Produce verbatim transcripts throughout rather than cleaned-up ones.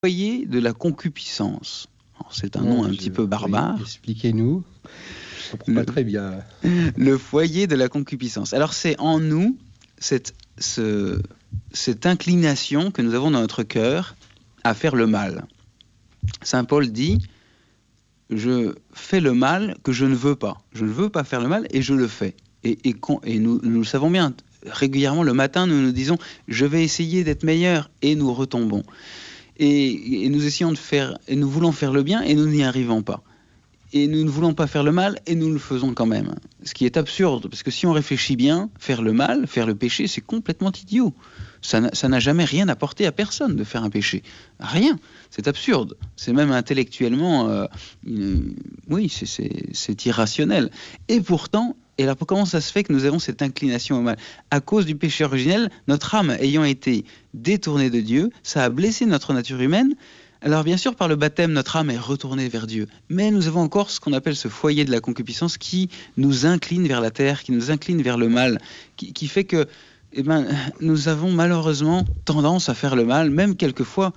foyer de la concupiscence. Alors, c'est un nom un je, petit peu barbare. Oui, expliquez-nous. Je comprends le, pas très bien. Le foyer de la concupiscence. Alors c'est en nous cette, ce, cette inclination que nous avons dans notre cœur à faire le mal. Saint Paul dit « Je fais le mal que je ne veux pas. Je ne veux pas faire le mal et je le fais. » Et, et, et nous, nous le savons bien. Régulièrement, le matin, nous nous disons « Je vais essayer d'être meilleur » et nous retombons. Et, et nous essayons de faire, et nous voulons faire le bien et nous n'y arrivons pas. Et nous ne voulons pas faire le mal et nous le faisons quand même. Ce qui est absurde, parce que si on réfléchit bien, faire le mal, faire le péché, c'est complètement idiot. Ça n'a, ça n'a jamais rien apporté à personne de faire un péché. Rien. C'est absurde. C'est même intellectuellement... Euh, une, oui, c'est, c'est, c'est irrationnel. Et pourtant... Et alors, comment ça se fait que nous avons cette inclination au mal ? À cause du péché originel, notre âme ayant été détournée de Dieu, ça a blessé notre nature humaine. Alors, bien sûr, par le baptême, notre âme est retournée vers Dieu. Mais nous avons encore ce qu'on appelle ce foyer de la concupiscence qui nous incline vers la terre, qui nous incline vers le mal, qui, qui fait que eh ben, nous avons malheureusement tendance à faire le mal, même quelquefois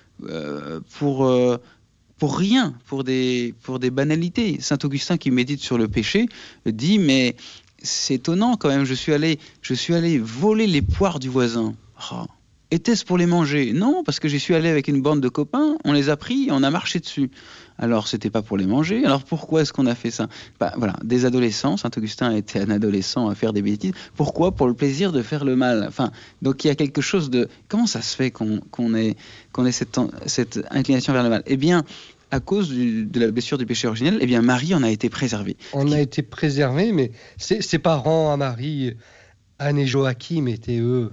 euh, pour... Euh, pour rien, pour des, pour des banalités. Saint Augustin, qui médite sur le péché, dit, mais c'est étonnant quand même, je suis allé, je suis allé voler les poires du voisin. Oh. Était-ce pour les manger ? Non, parce que j'y suis allé avec une bande de copains, on les a pris et on a marché dessus. Alors, c'était pas pour les manger. Alors, pourquoi est-ce qu'on a fait ça ? Bah, voilà, des adolescents, Saint Augustin était un adolescent à faire des bêtises. Pourquoi ? Pour le plaisir de faire le mal. Enfin, donc, il y a quelque chose de... Comment ça se fait qu'on, qu'on ait, qu'on ait cette, cette inclination vers le mal ? Eh bien, à cause du, de la blessure du péché originel, eh bien, Marie en a été préservée. On a été préservé, mais ses, ses parents à Marie, Anne et Joachim, étaient eux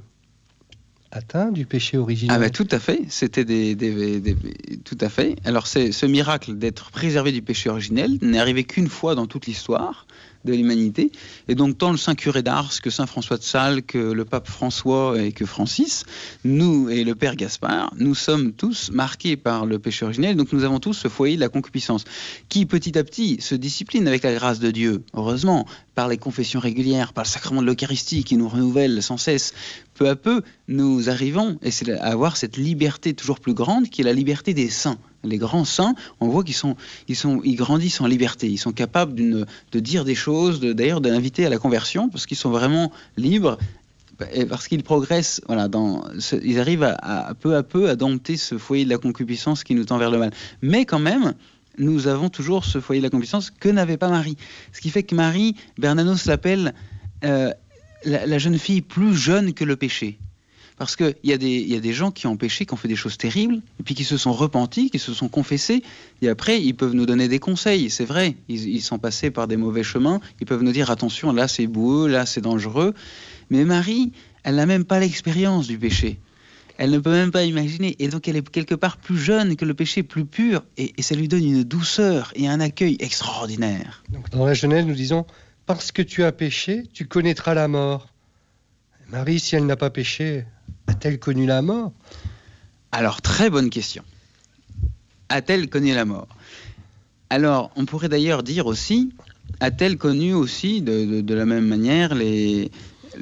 atteints du péché originel. Ah ben tout à fait, c'était des, des, des, des tout à fait. Alors c'est ce miracle d'être préservé du péché originel n'est arrivé qu'une fois dans toute l'histoire de l'humanité. Et donc tant le Saint Curé d'Ars que Saint François de Sales, que le pape François et que Francis, nous et le Père Gaspard, nous sommes tous marqués par le péché originel. Donc nous avons tous ce foyer de la concupiscence qui petit à petit se discipline avec la grâce de Dieu, heureusement, par les confessions régulières, par le sacrement de l'Eucharistie qui nous renouvelle sans cesse. Peu à peu, nous arrivons et c'est à avoir cette liberté toujours plus grande qui est la liberté des saints. Les grands saints, on voit qu'ils sont, ils sont, ils grandissent en liberté. Ils sont capables d'une, de dire des choses, de, d'ailleurs d'inviter à la conversion, parce qu'ils sont vraiment libres, et parce qu'ils progressent. Voilà, dans, ce, ils arrivent à, à peu à peu à dompter ce foyer de la concupiscence qui nous tend vers le mal. Mais quand même, nous avons toujours ce foyer de la concupiscence que n'avait pas Marie. Ce qui fait que Marie, Bernanos l'appelle euh, la, la jeune fille plus jeune que le péché. Parce qu'il y, y a des gens qui ont péché, qui ont fait des choses terribles, et puis qui se sont repentis, qui se sont confessés, et après, ils peuvent nous donner des conseils, c'est vrai. Ils, ils sont passés par des mauvais chemins, ils peuvent nous dire, attention, là c'est boueux, là c'est dangereux. Mais Marie, elle n'a même pas l'expérience du péché. Elle ne peut même pas imaginer, et donc elle est quelque part plus jeune que le péché, plus pur, et, et ça lui donne une douceur et un accueil extraordinaire. Donc dans la Genèse, nous disons, parce que tu as péché, tu connaîtras la mort. Marie, si elle n'a pas péché, a-t-elle connu la mort ? Alors, très bonne question. A-t-elle connu la mort ? Alors, on pourrait d'ailleurs dire aussi, a-t-elle connu aussi, de, de, de la même manière, les,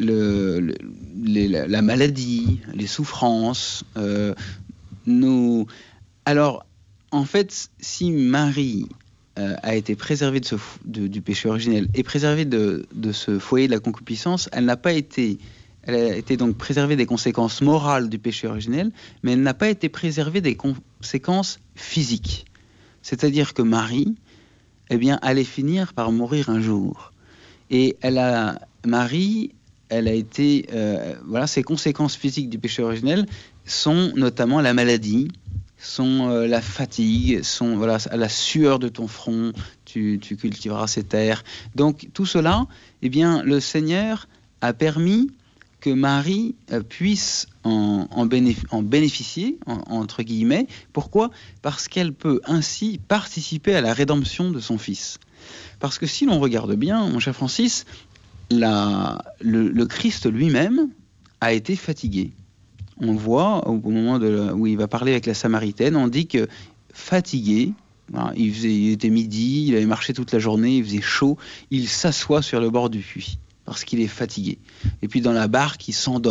le, le, les, la, la maladie, les souffrances euh, nous... Alors, en fait, si Marie euh, a été préservée de ce, de, du péché originel et préservée de, de ce foyer de la concupiscence, elle n'a pas été... Elle a été donc préservée des conséquences morales du péché originel, mais elle n'a pas été préservée des conséquences physiques. C'est-à-dire que Marie, eh bien, allait finir par mourir un jour. Et elle a, Marie, elle a été, euh, voilà, ses conséquences physiques du péché originel sont notamment la maladie, sont euh, la fatigue, sont voilà, la sueur de ton front, tu, tu cultiveras ces terres. Donc tout cela, eh bien, le Seigneur a permis que Marie euh, puisse en, en, bénéf- en bénéficier, en, entre guillemets. Pourquoi ? Parce qu'elle peut ainsi participer à la rédemption de son Fils. Parce que si l'on regarde bien, mon cher Francis, la, le, le Christ lui-même a été fatigué. On voit, au moment de la, où il va parler avec la Samaritaine, on dit que fatigué, voilà, il, faisait, il était midi, il avait marché toute la journée, il faisait chaud, il s'assoit sur le bord du puits. Parce qu'il est fatigué. Et puis dans la barque, il s'endort.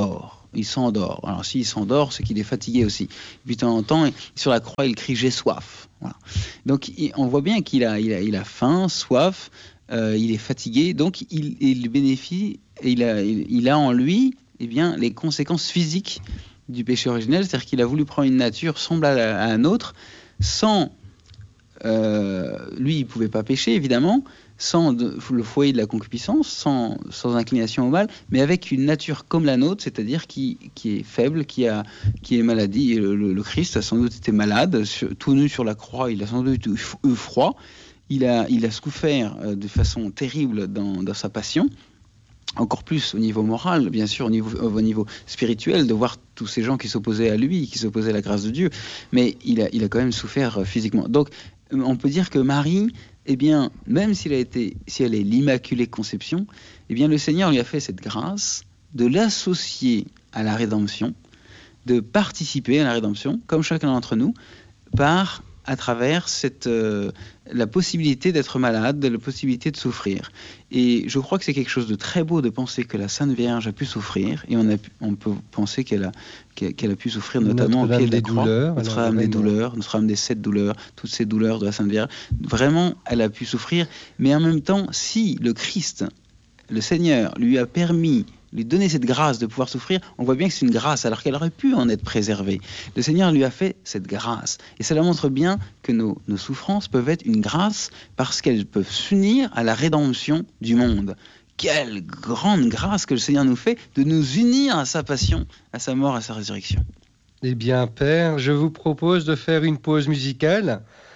il s'endort. Alors s'il s'endort, c'est qu'il est fatigué aussi. Et puis de temps en temps, sur la croix, il crie « j'ai soif ». Voilà. Donc il, on voit bien qu'il a, il a, il a faim, soif, euh, il est fatigué, donc il, il bénéficie, il a, il, il a en lui eh bien, les conséquences physiques du péché originel, c'est-à-dire qu'il a voulu prendre une nature semblable à, à un autre, sans... Euh, lui, il ne pouvait pas pécher, évidemment, sans de, le foyer de la concupiscence, sans, sans inclination au mal, mais avec une nature comme la nôtre, c'est-à-dire qui, qui est faible, qui, a, qui est maladie. Et le, le, le Christ a sans doute été malade, sur, tout nu sur la croix, il a sans doute eu froid, il a, il a souffert de façon terrible dans, dans sa passion. Encore plus au niveau moral, bien sûr, au niveau, au niveau spirituel, de voir tous ces gens qui s'opposaient à lui, qui s'opposaient à la grâce de Dieu. Mais il a, il a quand même souffert physiquement. Donc, on peut dire que Marie, eh bien, même s'il a été, si elle est l'Immaculée Conception, eh bien, le Seigneur lui a fait cette grâce de l'associer à la rédemption, de participer à la rédemption, comme chacun d'entre nous, par à travers cette, euh, la possibilité d'être malade, la possibilité de souffrir. Et je crois que c'est quelque chose de très beau de penser que la Sainte Vierge a pu souffrir, et on, a pu, on peut penser qu'elle a, qu'elle a pu souffrir notamment au pied de la croix, Notre-Dame des douleurs, Notre-Dame des sept douleurs, toutes ces douleurs de la Sainte Vierge. Vraiment, elle a pu souffrir, mais en même temps, si le Christ, le Seigneur, lui a permis lui donner cette grâce de pouvoir souffrir, on voit bien que c'est une grâce alors qu'elle aurait pu en être préservée. Le Seigneur lui a fait cette grâce. Et cela montre bien que nos, nos souffrances peuvent être une grâce parce qu'elles peuvent s'unir à la rédemption du monde. Quelle grande grâce que le Seigneur nous fait de nous unir à sa passion, à sa mort, à sa résurrection. Eh bien, Père, je vous propose de faire une pause musicale